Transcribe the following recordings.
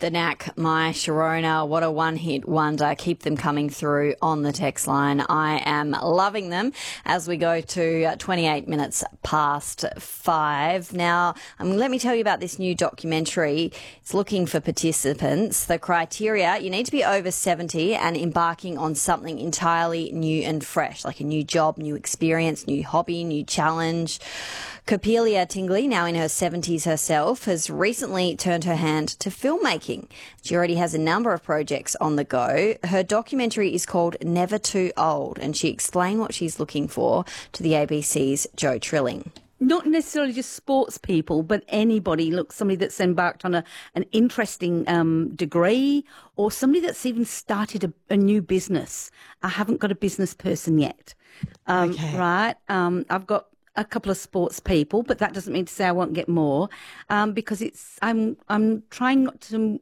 The Knack, My Sharona, what a one-hit wonder. Keep them coming through on the text line. I am loving them as we go to 28 minutes past 5. Now, let me tell you about this new documentary. It's looking for participants. The criteria, you need to be over 70 and embarking on something entirely new and fresh, like a new job, new experience, new hobby, new challenge. Copelia Tingley, now in her 70s herself, has recently turned her hand to filmmaking. She already has a number of projects on the go. Her documentary is called Never Too Old, and she explained what she's looking for to the ABC's Joe Trilling. Not necessarily just sports people, but anybody. Look, somebody that's embarked on an interesting degree, or somebody that's even started a new business. I haven't got a business person yet. Okay. Right? I've got a couple of sports people, but that doesn't mean to say I won't get more, because I'm trying not to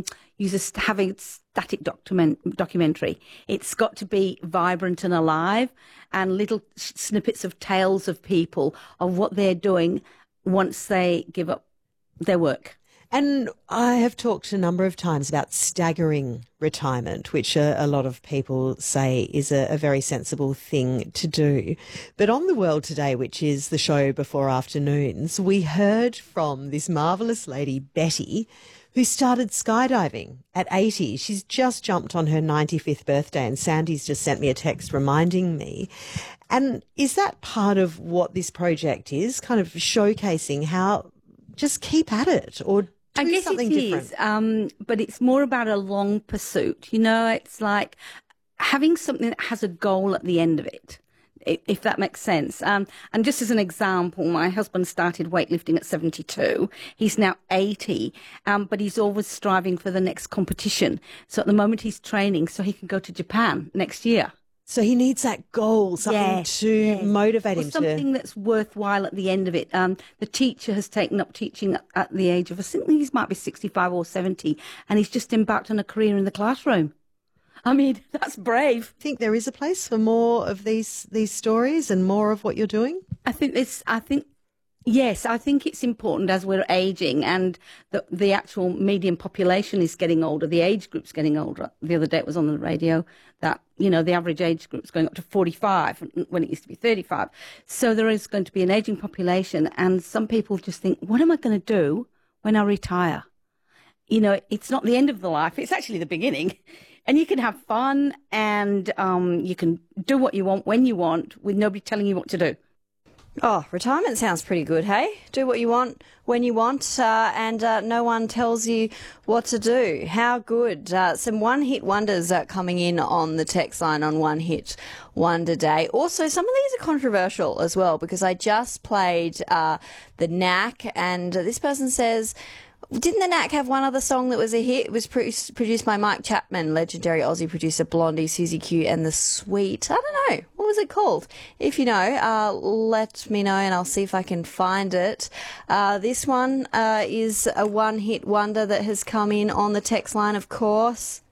have a static documentary. It's got to be vibrant and alive, and little snippets of tales of people of what they're doing once they give up their work. And I have talked a number of times about staggering retirement, which a lot of people say is a very sensible thing to do. But on The World Today, which is the show before afternoons, we heard from this marvellous lady, Betty, who started skydiving at 80. She's just jumped on her 95th birthday, and Sandy's just sent me a text reminding me. And is that part of what this project is, kind of showcasing how just keep at it, or I guess something different? But it's more about a long pursuit. You know, it's like having something that has a goal at the end of it, if that makes sense. And just as an example, my husband started weightlifting at 72. He's now 80, but he's always striving for the next competition. So at the moment he's training so he can go to Japan next year. So he needs that goal, something to motivate him something that's worthwhile at the end of it. The teacher has taken up teaching at the age of, I think he might be 65 or 70, and he's just embarked on a career in the classroom. I mean, that's brave. Think there is a place for more of these stories and more of what you're doing? Yes, I think it's important as we're aging and the actual median population is getting older, the age group's getting older. The other day it was on the radio that, you know, the average age group's going up to 45 when it used to be 35. So there is going to be an aging population, and some people just think, what am I going to do when I retire? You know, it's not the end of the life, it's actually the beginning. And you can have fun and you can do what you want when you want with nobody telling you what to do. Oh, retirement sounds pretty good, hey? Do what you want when you want, and no one tells you what to do. How good. Some one-hit wonders coming in on the text line on One Hit Wonder Day. Also, some of these are controversial as well, because I just played The Knack, and this person says, didn't The Knack have one other song that was a hit? It was produced by Mike Chapman, legendary Aussie producer Blondie, Susie Q and The Sweet. I don't know. What was it called? If you know, let me know and I'll see if I can find it. This one is a one-hit wonder that has come in on the text line, of course.